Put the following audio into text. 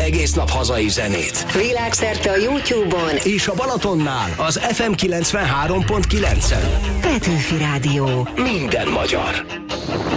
egész nap hazai zenét. Világszerte a YouTube-on És a Balatonnál az FM 93.9-en. Petőfi Rádió. Minden magyar.